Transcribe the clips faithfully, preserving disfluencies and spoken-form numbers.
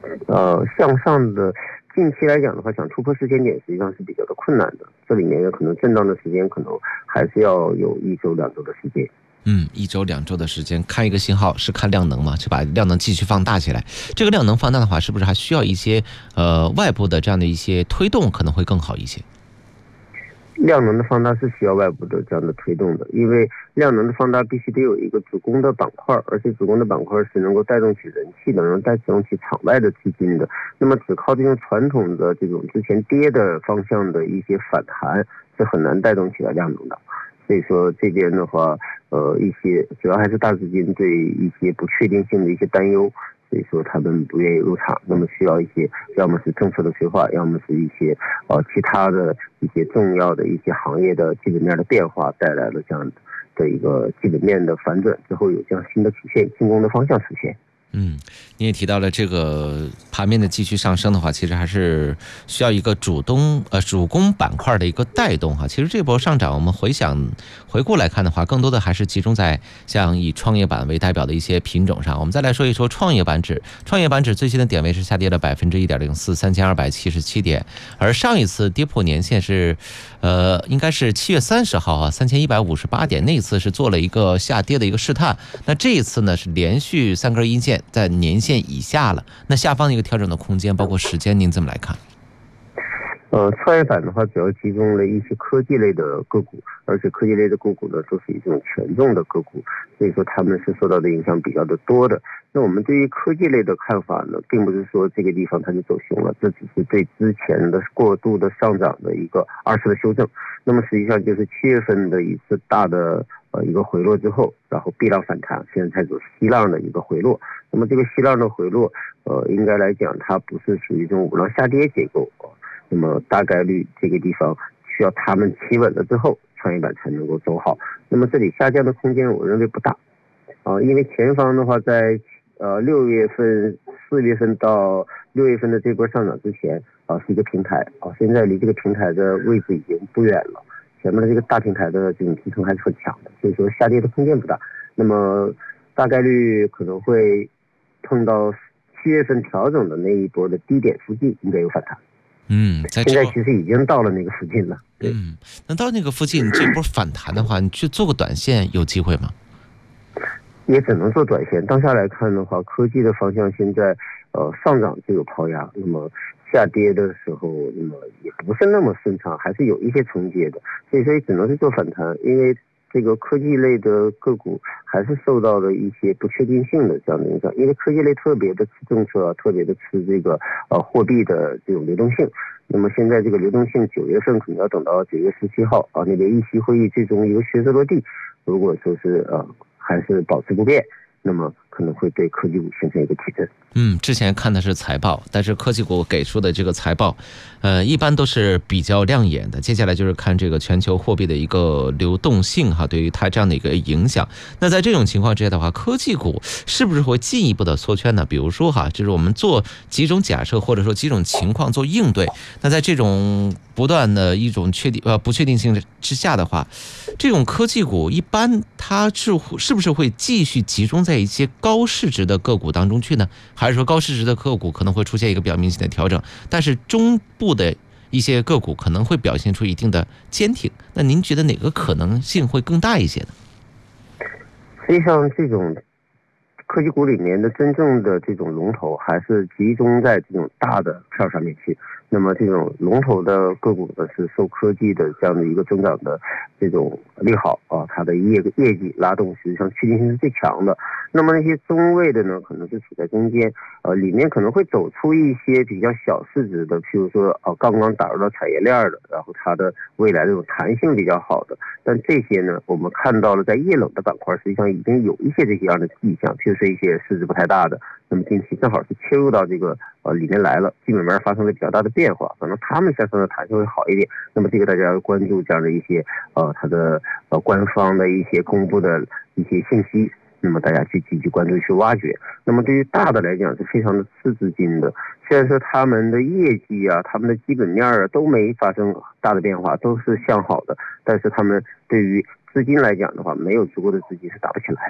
呃，向上的近期来讲的话，想突破四千点实际上是比较的困难的，这里面有可能震荡的时间可能还是要有一周两周的时间。 嗯，一周两周的时间，看一个信号是看量能嘛，就把量能继续放大起来。这个量能放大的话，是不是还需要一些呃外部的这样的一些推动，可能会更好一些？ 量能的放大是需要外部的这样的推动的，因为量能的放大必须得有一个主攻的板块，而且主攻的板块是能够带动起人气的，能够带动起场外的资金的。那么只靠这种传统的这种之前跌的方向的一些反弹是很难带动起来量能的。所以说这边的话，呃，一些主要还是大资金对一些不确定性的一些担忧，所以说他们不愿意入场。那么需要一些，要么是政策的催化，要么是一些呃其他的一些重要的一些行业的基本面的变化带来了这样的一个基本面的反转之后，有这样新的曲线进攻的方向出现。 嗯，你也提到了这个盘面的继续上升的话，其实还是需要一个主动呃主攻板块的一个带动哈。其实这波上涨，我们回想回顾来看的话，更多的还是集中在像以创业板为代表的一些品种上。我们再来说一说创业板指，创业板指最新的点位是下跌了百分之一点零四，三千二百七十七点，而上一次跌破年线是，呃，应该是七月三十号啊，三千一百五十八点，那一次是做了一个下跌的一个试探。那这一次呢，是连续三根阴线在年线以下了，那下方的一个调整的空间包括时间您怎么来看？ 呃，创业板的话主要集中了一些科技类的个股，而且科技类的个股呢都是一种权重的个股，所以说他们是受到的影响比较的多的。那我们对于科技类的看法呢，并不是说这个地方它就走凶了，这只是对之前的过度的上涨的一个二次的修正。那么实际上就是七月份的一次大的呃一个回落之后，然后 B 浪反弹，现在才走 C 浪的一个回落。那么这个 C 浪的回落，呃，应该来讲它不是属于这种五浪下跌结构。那么大概率这个地方需要他们企稳了之后，创业板才能够走好。那么这里下降的空间我认为不大啊，因为前方的话在呃六月份、四月份到六月份的这波上涨之前啊是一个平台啊，现在离这个平台的位置已经不远了，前面的这个大平台的这种支撑还是很强的，所以说下跌的空间不大。那么大概率可能会碰到七月份调整的那一波的低点附近，应该有反弹。 嗯，在现在其实已经到了那个附近了。对， 嗯，那到那个附近这波反弹的话，你去做个短线有机会吗？ 也只能做短线。当下来看的话，科技的方向现在呃上涨就有抛压，那么下跌的时候，那么也不是那么顺畅，还是有一些承接的，所以说只能是做反弹，因为这个科技类的个股还是受到了一些不确定性的这样的影响，因为科技类特别的吃政策，特别的吃这个呃货币的这种流动性。那么现在这个流动性九月份可能要等到九月十七号啊那个议息会议最终一个靴子落地，如果说是呃还是保持不变，那么可能会对科技股形成一个提振。 嗯，之前看的是财报，但是科技股给出的这个财报，呃，一般都是比较亮眼的。接下来就是看这个全球货币的一个流动性哈，对于它这样的一个影响。那在这种情况之下的话，科技股是不是会进一步的缩圈呢？比如说哈，就是我们做几种假设或者说几种情况做应对。那在这种不断的一种确定呃不确定性之下的话，这种科技股一般它是是不是会继续集中在一些高市值的个股当中去呢？还是说高市值的个股可能会出现一个比较明显的调整，但是中部的一些个股可能会表现出一定的坚挺？那您觉得哪个可能性会更大一些呢？ 实际上这种科技股里面的真正的这种龙头还是集中在这种大的票上面去，那么这种龙头的个股呢是受科技的这样的一个增长的这种利好啊，它的业业绩拉动实际上确定性是最强的。那么那些中位的呢可能是处在中间，呃里面可能会走出一些比较小市值的，譬如说呃刚刚打入到产业链的，然后它的未来这种弹性比较好的，但这些呢我们看到了在液冷的板块实际上已经有一些这些样的迹象，譬如说一些市值不太大的，那么近期正好是切入到这个呃里面来了，基本面发生了比较大的变化，可能他们向上的弹性会好一点。那么这个大家要关注这样的一些呃它的呃官方的一些公布的一些信息，那么大家去积极关注去挖掘。那么对于大的来讲是非常的吃资金的，虽然说他们的业绩啊他们的基本面啊都没发生大的变化，都是向好的，但是他们对于资金来讲的话，没有足够的资金是打不起来。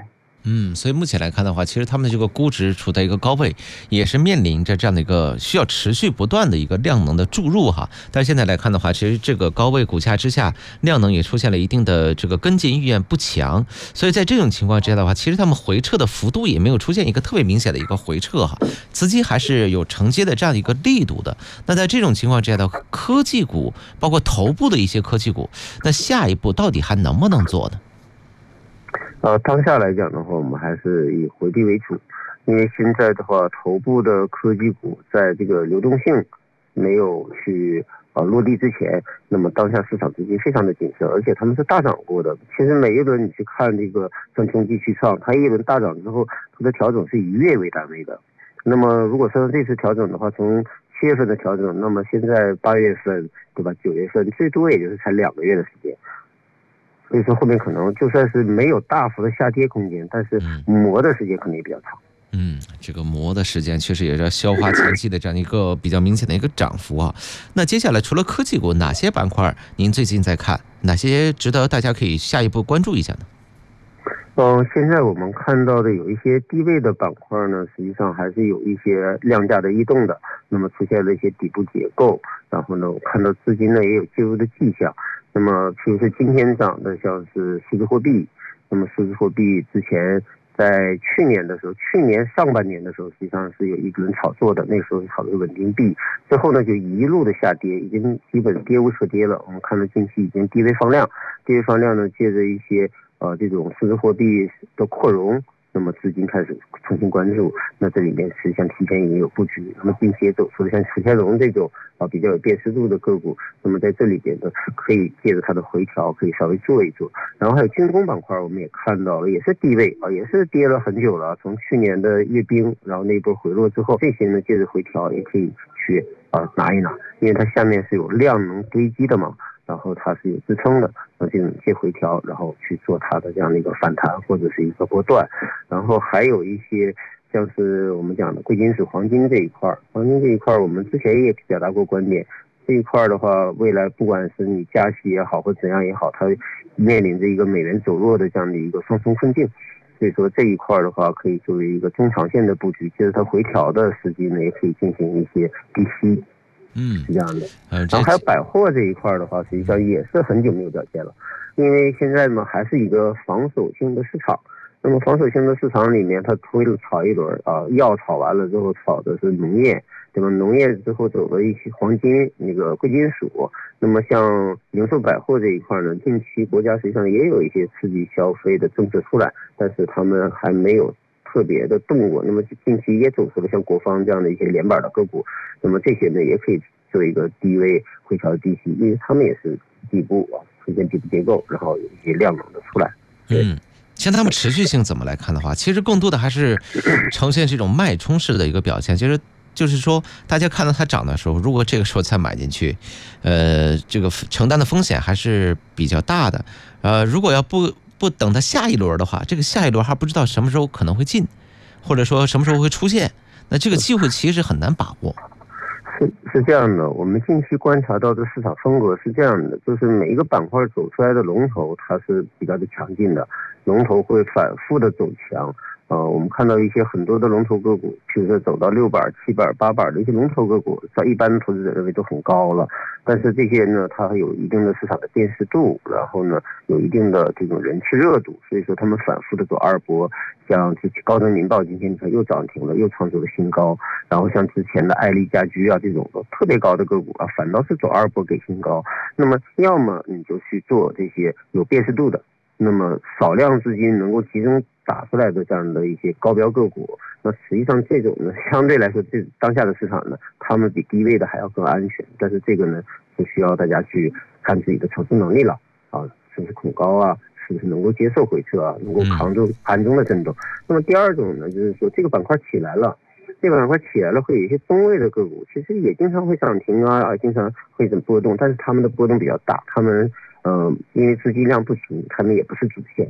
嗯，所以目前来看的话，其实他们的这个估值处在一个高位，也是面临着这样的一个需要持续不断的一个量能的注入哈。但是现在来看的话，其实这个高位股价之下，量能也出现了一定的这个跟进意愿不强，所以在这种情况之下的话，其实他们回撤的幅度也没有出现一个特别明显的一个回撤哈，资金还是有承接的这样一个力度的。那在这种情况之下的科技股，包括头部的一些科技股，那下一步到底还能不能做呢？ 呃，当下来讲的话，我们还是以回避为主，因为现在的话，头部的科技股在这个流动性没有去呃落地之前，那么当下市场资金非常的谨慎，而且他们是大涨过的。其实每一轮你去看这个像中继续创，它一轮大涨之后，它的调整是以月为单位的。那么如果说这次调整的话，从七月份的调整，那么现在八月份对吧，九月份最多也就是才两个月的时间。所以说后面可能就算是没有大幅的下跌空间，但是磨的时间可能也比较长。 嗯，这个磨的时间确实也是要消化前期的这样一个比较明显的一个涨幅啊。那接下来除了科技股，哪些板块您最近在看？哪些值得大家可以下一步关注一下呢？ 嗯、呃，现在我们看到的有一些低位的板块呢，实际上还是有一些量价的异动的，那么出现了一些底部结构，然后呢，我看到资金呢也有介入的迹象。那么比如说今天涨的像是数字货币，那么数字货币之前在去年的时候，去年上半年的时候，实际上是有一轮炒作的，那个时候是炒作稳定币，之后呢就一路的下跌，已经基本跌无可跌了。我们看到近期已经低位放量，低位放量呢，借着一些呃这种数字货币的扩容，那么资金开始重新关注，那这里面实际上提前已经有布局。那么近期也走出了像史天龙这种啊比较有辨识度的个股，那么在这里边呢可以借着它的回调，可以稍微做一做。然后还有军工板块，我们也看到了，也是低位啊，也是跌了很久了。从去年的阅兵，然后那一波回落之后，这些呢借着回调也可以去啊拿一拿，因为它下面是有量能堆积的嘛。然后它是有支撑的，那这种借回调，然后去做它的这样的一个反弹或者是一个波段。然后还有一些像是我们讲的贵金属黄金这一块，黄金这一块我们之前也表达过观点，这一块的话，未来不管是你加息也好或怎样也好，它面临着一个美元走弱的这样的一个双重困境。所以说这一块的话，可以作为一个中长线的布局，其实它回调的时机呢，也可以进行一些低吸。 嗯， 是这样的。然后还有百货这一块的话，实际上也是很久没有表现了，因为现在呢还是一个防守性的市场。那么防守性的市场里面，它推了炒一轮啊，药炒完了之后炒的是农业，对吧？农业之后走了一些黄金，那个贵金属。那么像零售百货这一块呢，近期国家实际上也有一些刺激消费的政策出来，但是他们还没有特别的动过。那么近期也走出了像国芳这样的一些连板的个股，那么这些呢也可以做一个低位回调低吸，因为他们也是底部啊出现底部结构，然后有一些量能的出来。 嗯，像他们持续性怎么来看的话，其实更多的还是呈现这种脉冲式的一个表现，就是就是说，大家看到它涨的时候，如果这个时候才买进去，呃，这个承担的风险还是比较大的。呃，如果要不不等它下一轮的话，这个下一轮还不知道什么时候可能会进，或者说什么时候会出现，那这个机会其实很难把握。 是是这样的，我们近期观察到的市场风格是这样的，就是每一个板块走出来的龙头，它是比较的强劲的，龙头会反复的走强。呃，我们看到一些很多的龙头个股，比如说走到六板、七板、八板的一些龙头个股，在一般投资者认为都很高了，但是这些呢，它有一定的市场的辨识度，然后呢，有一定的这种人气热度，所以说他们反复的走二波。像之前高登银报今天你看又涨停了，又创出了新高，然后像之前的爱丽家居啊这种特别高的个股啊，反倒是走二波给新高。那么要么你就去做这些有辨识度的，那么少量资金能够集中打出来的这样的一些高标个股，那实际上这种呢，相对来说，这当下的市场呢，他们比低位的还要更安全。但是这个呢，就需要大家去看自己的承受能力了啊，是不是恐高啊，是不是能够接受回撤啊，能够扛住盘中的震动。那么第二种呢，就是说这个板块起来了。这个板块起来了，会有一些中位的个股，其实也经常会涨停啊，啊，经常会怎么波动，但是他们的波动比较大，他们嗯、呃，因为资金量不行，他们也不是主线。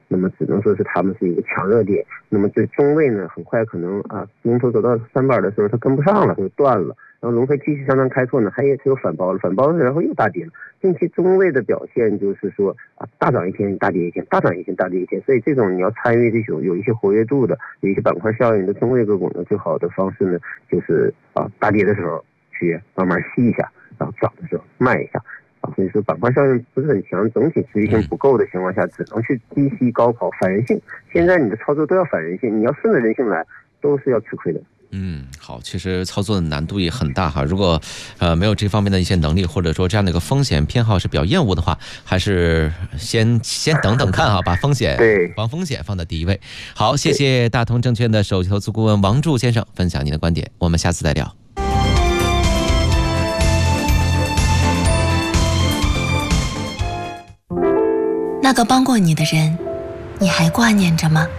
那么只能说是他们是一个强热点。那么这中卫呢，很快可能啊，龙头走到三板的时候，它跟不上了，它就断了。然后龙飞继续向上开拓呢，它也是有反包了，反包了，然后又大跌了。近期中卫的表现就是说啊，大涨一天，大跌一天，大涨一天，大跌一天。所以这种你要参与这种有一些活跃度的、有一些板块效应的中卫个股呢，最好的方式呢，就是啊，大跌的时候去慢慢吸一下，然后涨的时候卖一下。啊，所以说板块效应不是很强，整体持续性不够的情况下，只能去低吸高跑，反人性。现在你的操作都要反人性，你要顺着人性来，都是要吃亏的。 嗯，好，其实操作的难度也很大哈。如果呃没有这方面的一些能力，或者说这样的一个风险偏好是比较厌恶的话，还是先先等等看哈，把风险对防风险放在第一位。好，谢谢大同证券的首席投资顾问王柱先生分享您的观点，我们下次再聊。 那个帮过你的人，你还挂念着吗？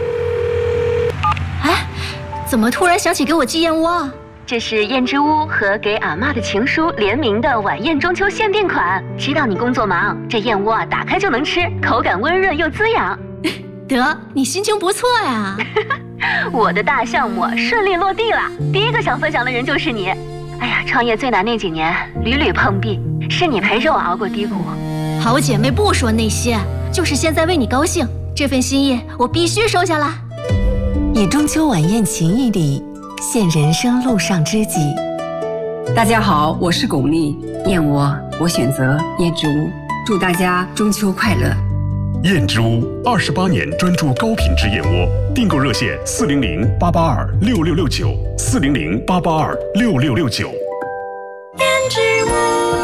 哎，怎么突然想起给我寄燕窝啊？ 这是燕之屋和给阿嬷的情书联名的晚宴中秋限定款。知道你工作忙，这燕窝啊打开就能吃，口感温润又滋养。 得，你心情不错呀。 我的大项目顺利落地了，第一个想分享的人就是你。哎呀，创业最难那几年屡屡碰壁，是你陪着我熬过低谷。 好姐妹不说那些，就是现在为你高兴，这份心意我必须收下了。 以中秋晚宴情谊礼，献人生路上知己。 大家好，我是巩俐，燕窝我选择燕之屋，祝大家中秋快乐。 燕之屋二十八年专注高品质燕窝，订购热线四零零八八二六六六九四零零八八二六六六九。 燕之屋。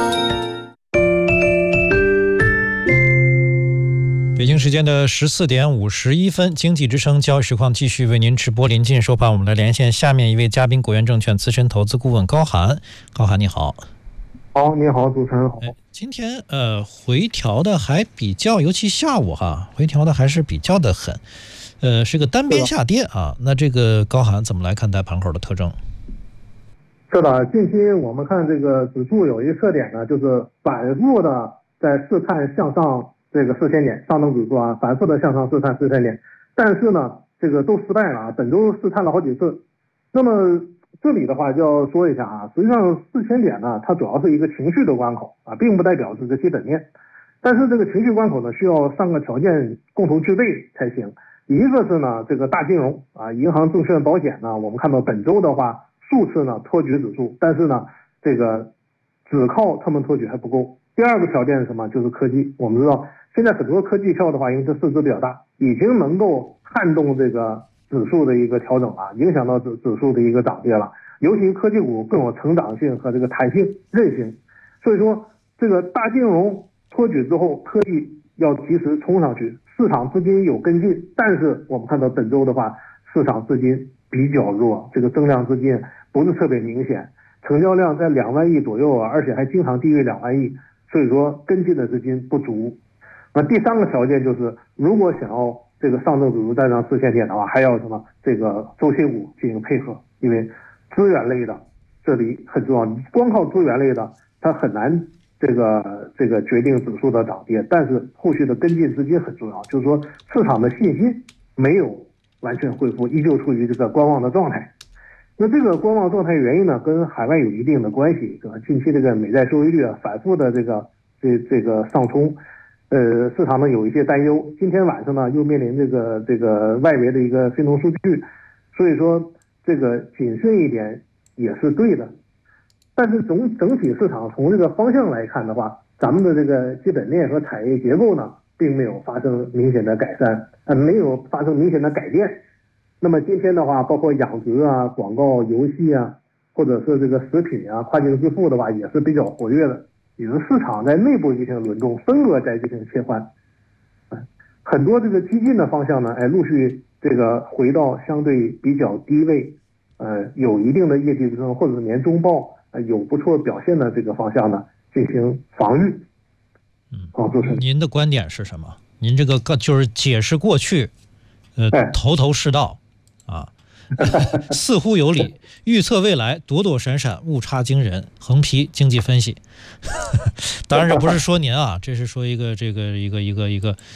北京时间的十四点五十一分，经济之声交易实况继续为您直播。临近收盘，我们来连线下面一位嘉宾，国元证券资深投资顾问高涵。高涵你好。 好，你好，主持人好。 哎，今天呃回调的还比较，尤其下午哈，回调的还是比较的狠，呃是个单边下跌啊。那这个高涵怎么来看待盘口的特征？ 是的，近期我们看这个指数有一个特点呢，就是反复的在试探向上。这个四千点，上证指数啊，反复的向上试探四千点，但是呢，这个都失败了啊，本周试探了好几次。那么这里的话就要说一下啊，实际上四千点呢，它主要是一个情绪的关口啊，并不代表这个基本面。但是这个情绪关口呢，需要三个条件共同具备才行。一个是呢，这个大金融啊，银行、证券、保险呢，我们看到本周的话，数次呢托举指数，但是呢，这个只靠他们托举还不够。第二个条件是什么？就是科技。我们知道。现在很多科技票的话，因为它市值比较大，已经能够撼动这个指数的一个调整了，影响到指指数的一个涨跌了。尤其科技股更有成长性和这个弹性、韧性，所以说这个大金融托举之后，科技要及时冲上去，市场资金有跟进。但是我们看到本周的话，市场资金比较弱，这个增量资金不是特别明显，成交量在两万亿左右啊，而且还经常低于两万亿，所以说跟进的资金不足。那第三个条件就是，如果想要这个上证指数再上四千点的话，还要什么？这个周期股进行配合，因为资源类的这里很重要，光靠资源类的它很难这个这个决定指数的涨跌，但是后续的跟进资金很重要，就是说市场的信心没有完全恢复，依旧处于这个观望的状态。那这个观望状态原因呢，跟海外有一定的关系，对吧？近期这个美债收益率啊反复的这个这这个上冲。呃，市场呢有一些担忧，今天晚上呢又面临这个这个外围的一个非农数据，所以说这个谨慎一点也是对的。但是总整体市场从这个方向来看的话，咱们的这个基本面和产业结构呢，并没有发生明显的改善，呃，没有发生明显的改变。那么今天的话，包括养殖啊、广告、游戏啊，或者是这个食品啊、跨境支付的话，也是比较活跃的。也就是市场在内部进行轮动，分割在进行切换，很多这个基金的方向呢，哎，陆续这个回到相对比较低位，呃，有一定的业绩支撑，或者是年中报呃有不错表现的这个方向呢，进行防御。 嗯，好，主持人，您的观点是什么？您这个就是解释过去，呃， 哎、 头头是道啊。似乎有理，预测未来躲躲闪闪，误差惊人，横批经济分析。当然这不是说您啊，这是说一个这个一个一个一个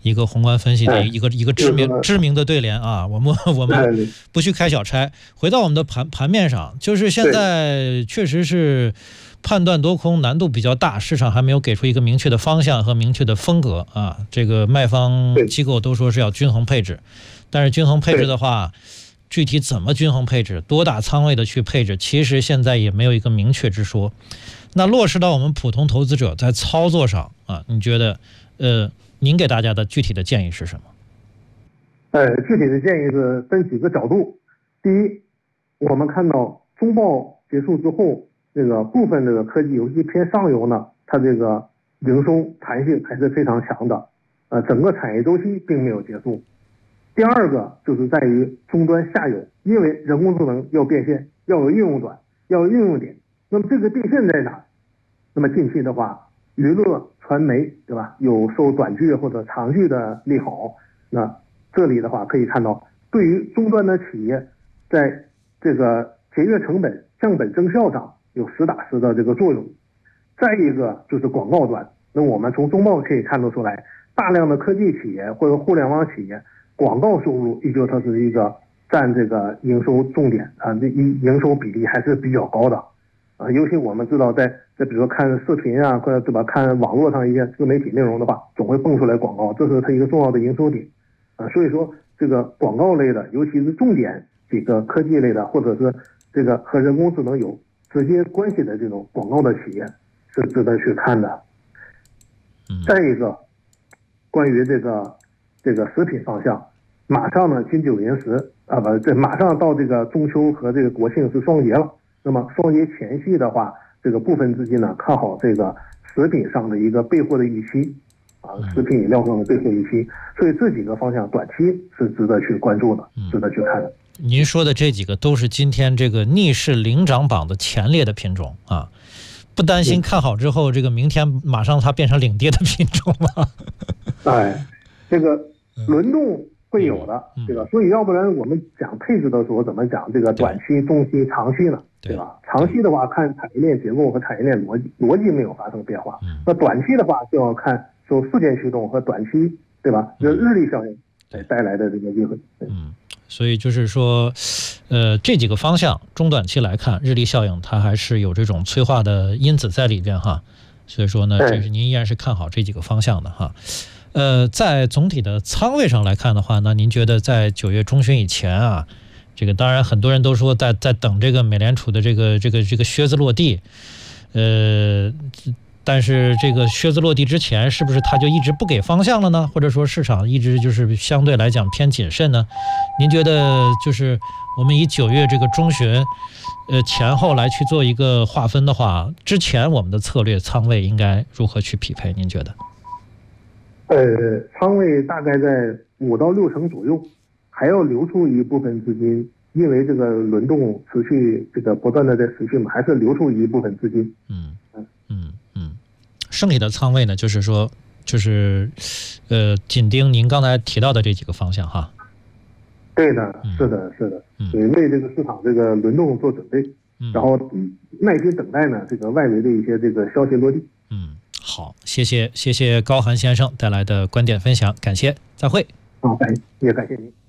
一个宏观分析的一个、哎、一个知名知名的对联啊，我们我们不去开小差。回到我们的盘盘面上，就是现在确实是判断多空难度比较大，市场还没有给出一个明确的方向和明确的风格啊。这个卖方机构都说是要均衡配置，但是均衡配置的话，具体怎么均衡配置，多大仓位的去配置，其实现在也没有一个明确之说。那落实到我们普通投资者在操作上啊，你觉得呃？您给大家的具体的建议是什么？ 呃，具体的建议是分几个角度。第一，我们看到中报结束之后，这个部分这个科技，尤其偏上游呢，它这个营收弹性还是非常强的。呃，整个产业周期并没有结束。第二个就是在于终端下游，因为人工智能要变现，要有应用端，要有应用点。那么这个变现在哪？那么近期的话，娱乐传媒对吧，有受短剧或者长剧的利好，那这里的话可以看到，对于终端的企业，在这个节约成本、降本增效上有实打实的这个作用。再一个就是广告端，那我们从中报可以看得出来，大量的科技企业或者互联网企业，广告收入依旧它是一个占这个营收重点啊，这营营收比例还是比较高的。啊，尤其我们知道在，在比如说看视频啊，或者对吧，看网络上一些自媒体内容的话，总会蹦出来广告，这是它一个重要的营收点。啊，所以说这个广告类的，尤其是重点几个科技类的，或者是这个和人工智能有直接关系的这种广告的企业，是值得去看的。再一个，关于这个这个食品方向，马上呢金九银十啊不，这马上到这个中秋和这个国庆是双节了。那么双节前夕的话，这个部分资金呢看好这个食品上的一个备货的预期，啊，食品饮料上的备货预期，所以这几个方向短期是值得去关注的，值得去看的。 您说的这几个都是今天这个逆势领涨榜的前列的品种啊，不担心看好之后这个明天马上它变成领跌的品种吗？ 哎，这个轮动会有的，对吧？所以要不然我们讲配置的时候怎么讲这个短期、中期、长期呢？对吧？长期的话看产业链结构和产业链逻辑，逻辑没有发生变化。那短期的话就要看受事件驱动和短期，对吧？这日历效应带来的这个机会。 嗯，所以就是说，呃，这几个方向中短期来看，日历效应它还是有这种催化的因子在里边哈。所以说呢，这是您依然是看好这几个方向的哈。呃，在总体的仓位上来看的话呢，您觉得在九月中旬以前啊，这个当然很多人都说在在等这个美联储的这个这个这个靴子落地，呃，但是这个靴子落地之前，是不是它就一直不给方向了呢？或者说市场一直就是相对来讲偏谨慎呢？您觉得就是我们以九月这个中旬，呃前后来去做一个划分的话，之前我们的策略仓位应该如何去匹配？您觉得？ 呃，仓位大概在五到六成左右，还要留出一部分资金，因为这个轮动持续，这个不断的在持续嘛，还是留出一部分资金。 嗯嗯嗯，剩下的仓位呢，就是说，就是呃，紧盯您刚才提到的这几个方向哈。 对的，是的，是的，所以为这个市场这个轮动做准备，嗯、然后耐心等待呢，这个外围的一些这个消息落地。 嗯。好，谢谢谢谢高涵先生带来的观点分享，感谢，再会。 好，感也感谢您。